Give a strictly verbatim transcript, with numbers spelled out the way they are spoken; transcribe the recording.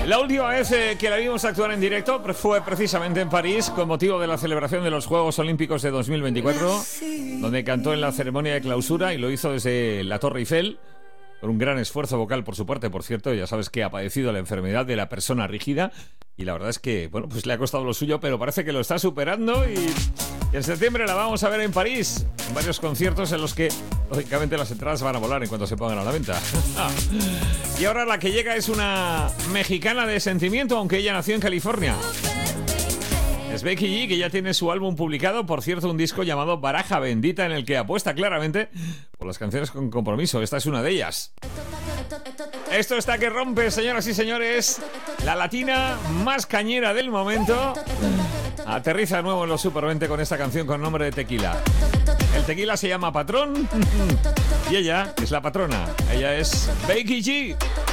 La última vez eh, que la vimos actuar en directo fue precisamente en París con motivo de la celebración de los Juegos Olímpicos de dos mil veinticuatro, donde cantó en la ceremonia de clausura y lo hizo desde la Torre Eiffel, con un gran esfuerzo vocal por su parte. Por cierto, ya sabes que ha padecido la enfermedad de la persona rígida y la verdad es que, bueno, pues le ha costado lo suyo, pero parece que lo está superando y, y en septiembre la vamos a ver en París, en varios conciertos en los que, lógicamente, las entradas van a volar en cuanto se pongan a la venta. Y ahora la que llega es una mexicana de sentimiento, aunque ella nació en California. Es Becky G, que ya tiene su álbum publicado, por cierto, un disco llamado Baraja Bendita, en el que apuesta claramente por las canciones con compromiso. Esta es una de ellas. Esto está que rompe, señoras y señores. La latina más cañera del momento aterriza de nuevo en los Super veinte con esta canción con nombre de Tequila. El tequila se llama Patrón y ella es la patrona. Ella es Becky G.